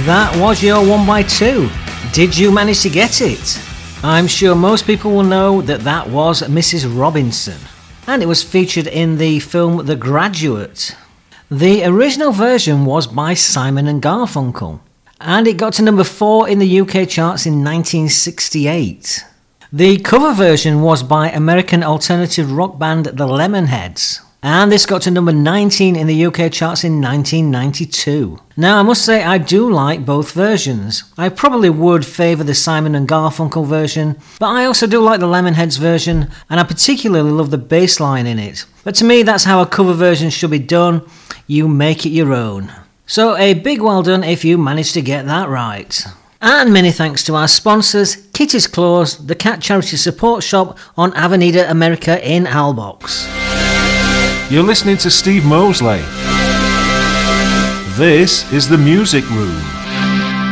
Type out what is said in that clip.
That was your 1x2. Did you manage to get it? I'm sure most people will know that that was Mrs. Robinson, and it was featured in the film The Graduate. The original version was by Simon and Garfunkel, and it got to number 4 in the UK charts in 1968. The cover version was by American alternative rock band The Lemonheads, and this got to number 19 in the UK charts in 1992. Now, I must say I do like both versions. I probably would favour the Simon and Garfunkel version, but I also do like the Lemonheads version, and I particularly love the bass line in it. But to me, that's how a cover version should be done. You make it your own. So a big well done if you managed to get that right. And many thanks to our sponsors, Kitty's Claws, the cat charity support shop on Avenida America in Albox. You're listening to Steve Mosley. This is The Music Room.